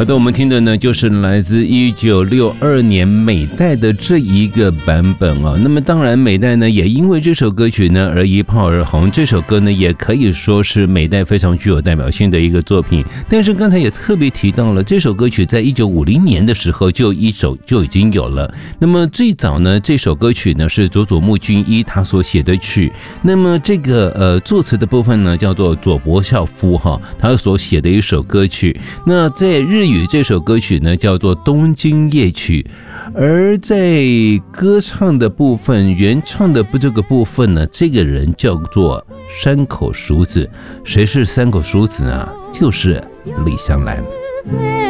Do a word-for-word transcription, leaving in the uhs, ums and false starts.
好的，我们听的呢就是来自一九六二年美代的这一个版本哦。那么当然美代呢也因为这首歌曲呢而一炮而红，这首歌呢也可以说是美代非常具有代表性的一个作品。但是刚才也特别提到了，这首歌曲在一九五零年的时候就一首就已经有了。那么最早呢这首歌曲呢是佐佐木俊一他所写的曲，那么这个呃作词的部分呢叫做佐伯孝夫哈，他所写的一首歌曲。那在日语这首歌曲呢叫做《东京夜曲》，而在歌唱的部分，原唱的这个部分呢，这个人叫做山口淑子。谁是山口淑子呢？就是李香兰。